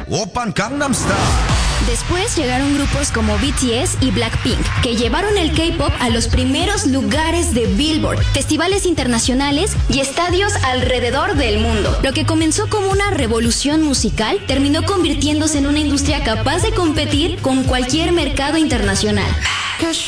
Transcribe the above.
Oppan Gangnam Style. Después llegaron grupos como BTS y Blackpink, que llevaron el K-pop a los primeros lugares de Billboard, festivales internacionales y estadios alrededor del mundo. Lo que comenzó como una revolución musical terminó convirtiéndose en una industria capaz de competir con cualquier mercado internacional.